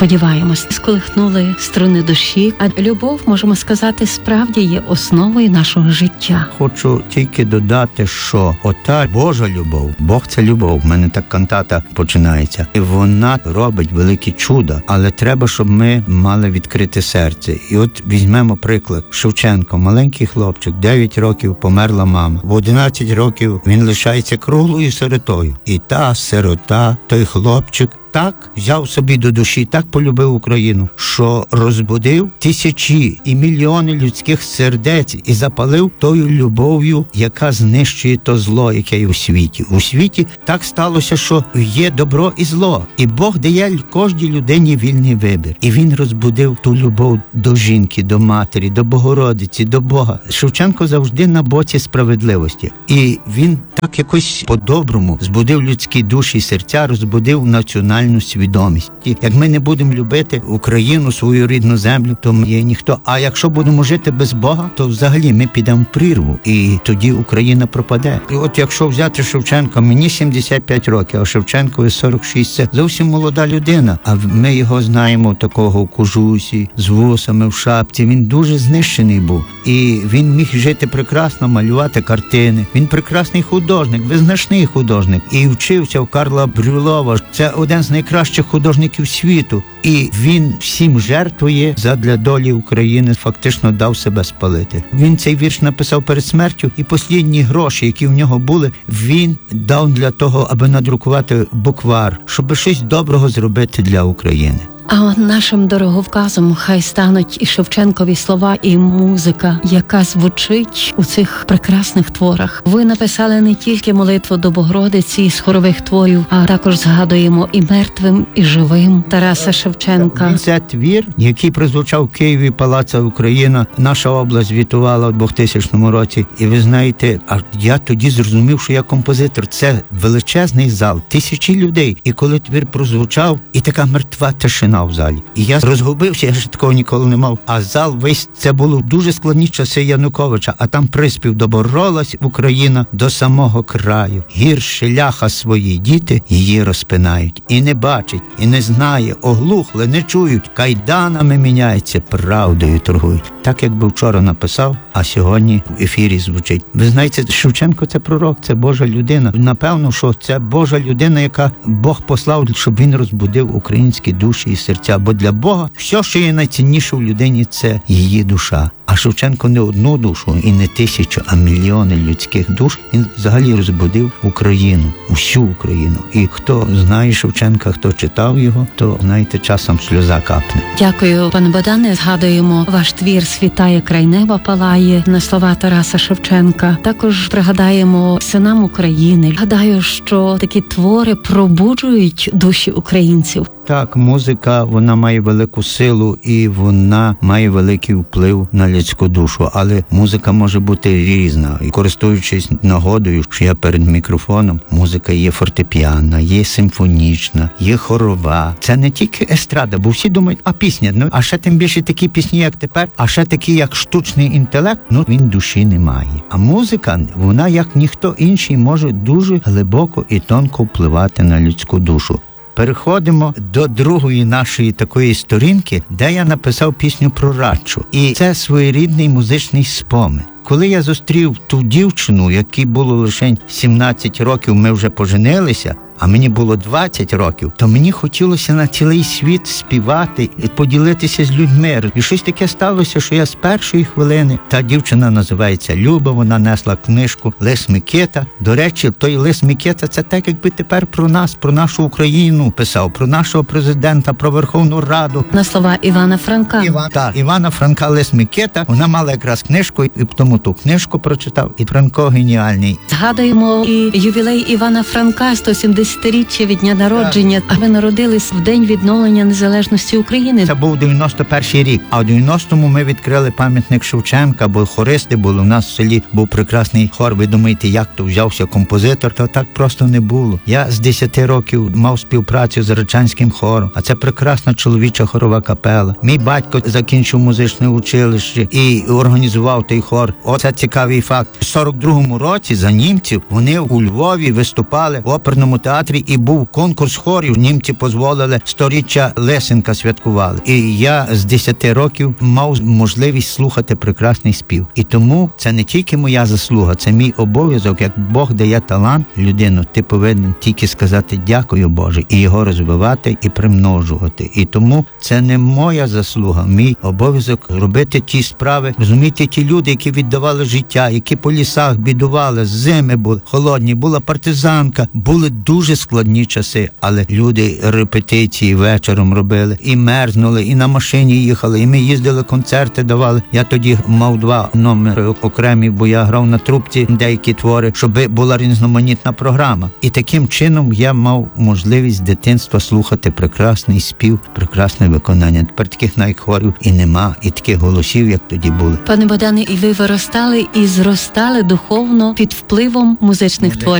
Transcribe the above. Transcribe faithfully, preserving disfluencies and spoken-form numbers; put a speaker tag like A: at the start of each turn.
A: сподіваємось, сколихнули струни душі, а любов, можемо сказати, справді є основою нашого життя.
B: Хочу тільки додати, що ота Божа любов, Бог – це любов, в мене так кантата починається, і вона робить великі чуда, але треба, щоб ми мали відкрите серце. І от візьмемо приклад. Шевченко, маленький хлопчик, дев'ять років померла мама, в одинадцять років він лишається круглою сиротою. І та сирота, той хлопчик, так взяв собі до душі, так полюбив Україну, що розбудив тисячі і мільйони людських сердець і запалив тою любов'ю, яка знищує то зло, яке є у світі. У світі так сталося, що є добро і зло, і Бог дає кожній людині вільний вибір. І він розбудив ту любов до жінки, до матері, до Богородиці, до Бога. Шевченко завжди на боці справедливості. І він так якось по-доброму збудив людські душі і серця, розбудив національну свідомість. І як ми не будемо любити Україну, свою рідну землю, то ми є ніхто. А якщо будемо жити без Бога, то взагалі ми підемо в прірву, і тоді Україна пропаде. І от якщо взяти Шевченка, мені сімдесят п'ять років, а Шевченкові сорок шість, це зовсім молода людина. А ми його знаємо такого в кожусі, з вусами, в шапці. Він дуже знищений був. І він міг жити прекрасно, малювати картини. Він прекрасний художник, визначний художник. І вчився у Карла Брюлова. Це один з найкращих художників світу. І він всім жертвує задля долі України, фактично дав себе спалити. Він цей вірш написав перед смертю, і останні гроші, які в нього були, він дав для того, аби надрукувати буквар, щоб щось доброго зробити для України.
A: А нашим дороговказом хай стануть і Шевченкові слова, і музика, яка звучить у цих прекрасних творах. Ви написали не тільки молитву до Богородиці з хорових творів, а також згадуємо і мертвим, і живим Тараса Шевченка.
B: Це твір, який прозвучав в Києві, Палаца Україна. Наша область звітувала у двохтисячному році. І ви знаєте, а я тоді зрозумів, що я композитор. Це величезний зал, тисячі людей. І коли твір прозвучав, і така мертва тишина в залі. І я розгубився, я ж такого ніколи не мав. А зал весь, це було дуже складні часи Януковича, а там приспів: доборолась Україна до самого краю. Гірше ляха свої діти її розпинають. І не бачить, і не знає, оглухли, не чують, кайданами міняється, правдою торгують. Так, якби вчора написав, а сьогодні в ефірі звучить. Ви знаєте, Шевченко – це пророк, це Божа людина. Напевно, що це Божа людина, яка Бог послав, щоб він розбудив українські душі і серця. Бо для Бога все, що є найцінніше в людині, це її душа. А Шевченко не одну душу, і не тисячу, а мільйони людських душ. Він взагалі розбудив Україну, усю Україну. І хто знає Шевченка, хто читав його, то, знаєте, часом сльоза капне.
A: Дякую, пане Богдане. Згадуємо ваш твір «Світає, край неба палає» на слова Тараса Шевченка. Також пригадаємо синам України. Гадаю, що такі твори пробуджують душі українців.
B: Так, музика, вона має велику силу і вона має великий вплив на людську душу, але музика може бути різна. І користуючись нагодою, що я перед мікрофоном, музика є фортепіанна, є симфонічна, є хорова. Це не тільки естрада, бо всі думають, а пісня, ну, а ще тим більше такі пісні, як тепер, а ще такі, як штучний інтелект, ну, він душі не має. А музика, вона, як ніхто інший, може дуже глибоко і тонко впливати на людську душу. Переходимо до другої нашої такої сторінки, де я написав пісню про Радчу. І це своєрідний музичний спомин. Коли я зустрів ту дівчину, якій було лише сімнадцять років, ми вже поженилися, а мені було двадцять років, то мені хотілося на цілий світ співати і поділитися з людьми. І щось таке сталося, що я з першої хвилини, та дівчина називається Люба, вона несла книжку «Лис Микита». До речі, той Лис Микита – це так, якби тепер про нас, про нашу Україну писав, про нашого президента, про Верховну Раду.
A: На слова Івана Франка.
B: Іван, так, Івана Франка «Лис Микита». Вона мала якраз книжку, і тому ту книжку прочитав, і Франко геніальний.
A: Згадуємо і ювілей Івана Франка, сто сімдесятиріччя від дня народження. А ви народились в день відновлення незалежності України.
B: Це був дев'яносто перший рік, а в дев'яностому ми відкрили пам'ятник Шевченка, бо хористи були. У нас в селі був прекрасний хор. Ви думаєте, як то взявся композитор? То так просто не було. Я з десяти років мав співпрацю з Заречанським хором, а це прекрасна чоловіча хорова капела. Мій батько закінчив музичне училище і організував той хор. Оце цікавий факт. У сорок другому році за німців вони у Львові виступали в оперному театрі і був конкурс хорів. Німці дозволили сторіччя Лесенка святкували. І я з десяти років мав можливість слухати прекрасний спів. І тому це не тільки моя заслуга, це мій обов'язок. Як Бог дає талант людину, ти повинен тільки сказати дякую, Боже, і його розвивати і примножувати. І тому це не моя заслуга, мій обов'язок робити ті справи, розуміти ті люди, які віддавали життя, які по лісах бідували, зими були холодні, була партизанка, були дуже складні часи, але люди репетиції вечором робили, і мерзнули, і на машині їхали, і ми їздили, концерти давали. Я тоді мав два номери окремі, бо я грав на трубці деякі твори, щоб була різноманітна програма. І таким чином я мав можливість з дитинства слухати прекрасний спів, прекрасне виконання. Тепер таких навіть хорів і нема, і таких голосів, як тоді були.
A: Пане Богдане, і ви виростали і зростали духовно під впливом музичних творів.